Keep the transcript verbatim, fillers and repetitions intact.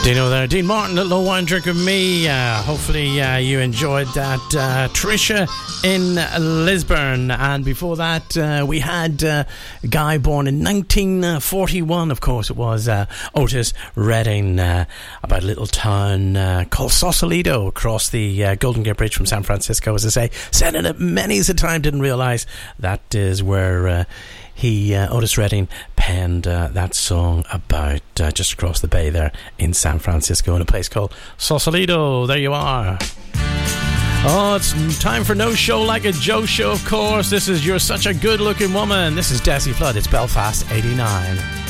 Dino there, Dean Martin, Little Wine Drink with Me. Uh, hopefully uh, you enjoyed that. Uh, Trisha in Lisburn. And before that, uh, we had uh, a guy born in nineteen forty-one, of course it was, uh, Otis Redding, uh, about a little town uh, called Sausalito across the uh, Golden Gate Bridge from San Francisco, as I say. Said it many a time, didn't realise that is where... Uh, He, uh, Otis Redding, penned uh, that song about uh, just across the bay there in San Francisco in a place called Sausalito. There you are. Oh, it's time for No Show Like a Joe Show, of course. This is You're Such a Good Looking Woman. This is Desi Flood. It's Belfast eighty-nine.